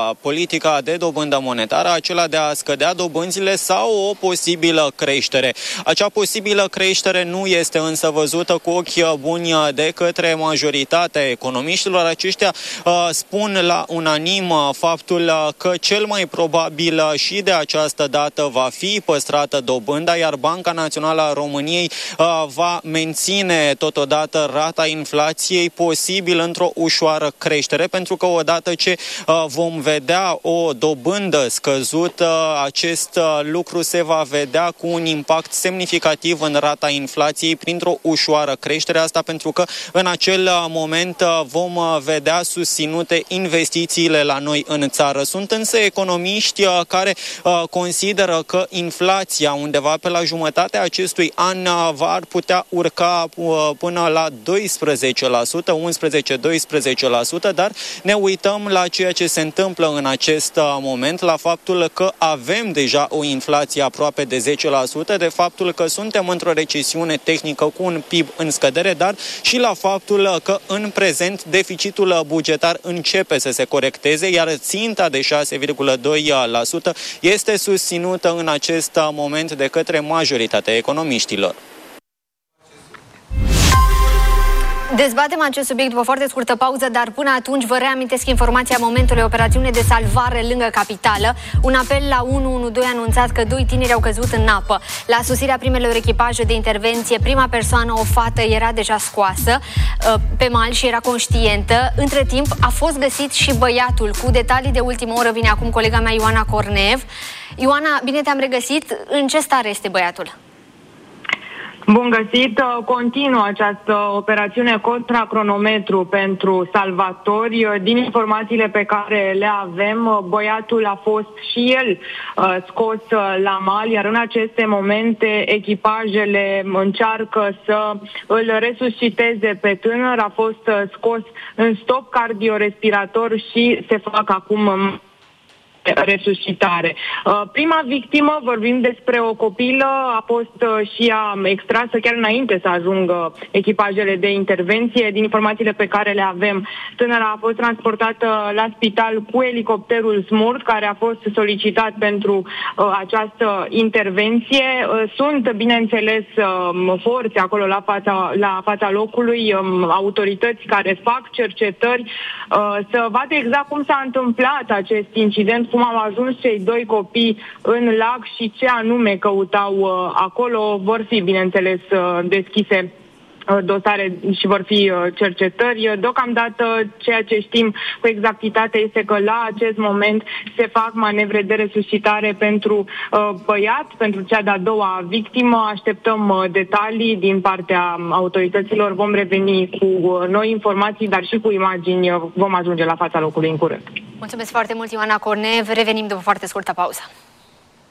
politica de dobândă monetară, acela de a scădea dobânzile sau o posibilă creștere. Acea posibilă creștere nu este însă văzută cu ochi buni de către majoritatea economiștilor. Aceștia spun la unanim faptul că cel mai probabil și de această dată va fi păstrată dobânda, iar Banca Națională a României va menține totodată rata inflației, posibil într-o ușoară creștere, pentru că odată ce vom vedea o dobândă scăzută, acest lucru se va vedea cu un impact semnificativ în rata inflației printr-o ușoară creștere. Asta pentru că în acel moment vom vedea susținute investițiile la noi în țară. Sunt însă economiști care consideră că inflația undeva pe la jumătatea acestui an va putea urca până la 12%, 11-12%, dar ne uităm la ceea ce se întâmplă în acest moment, la faptul că avem deja o inflație aproape de 10%, de faptul că suntem într-o recesiune tehnică cu un PIB în scădere, dar și la faptul că în prezent deficitul bugetar începe să se corecteze, iar ținta de 6,2% este susținută în acest moment de către majoritatea economiștilor. Dezbatem acest subiect după foarte scurtă pauză, dar până atunci vă reamintesc informația momentului: operațiune de salvare lângă capitală. Un apel la 112 a anunțat că 2 tineri au căzut în apă. La sosirea primelor echipaje de intervenție, prima persoană, o fată, era deja scoasă pe mal și era conștientă. Între timp a fost găsit și băiatul. Cu detalii de ultimă oră vine acum colega mea Ioana Corneev. Ioana, bine te-am regăsit. În ce stare este băiatul? Bun găsit! Continuă această operațiune contra cronometru pentru salvatori. Din informațiile pe care le avem, băiatul a fost și el scos la mal, iar în aceste momente echipajele încearcă să îl resusciteze pe tânăr. A fost scos în stop cardiorespirator și se fac acum resuscitare. Prima victimă, vorbim despre o copilă, a fost și ea extrasă chiar înainte să ajungă echipajele de intervenție. Din informațiile pe care le avem, tânăra a fost transportată la spital cu elicopterul SMURD, care a fost solicitat pentru această intervenție. Sunt, bineînțeles, forțe acolo la fața locului, autorități care fac cercetări să vadă exact cum s-a întâmplat acest incident, cum au ajuns cei 2 copii în lac și ce anume căutau acolo. Vor fi, bineînțeles, deschise dosare și vor fi cercetări. Deocamdată, ceea ce știm cu exactitate este că la acest moment se fac manevre de resuscitare pentru băiat, pentru cea de-a doua victimă. Așteptăm detalii din partea autorităților. Vom reveni cu noi informații, dar și cu imagini. Vom ajunge la fața locului în curând. Mulțumesc foarte mult, Ioana Corneev. Revenim după foarte scurtă pauză.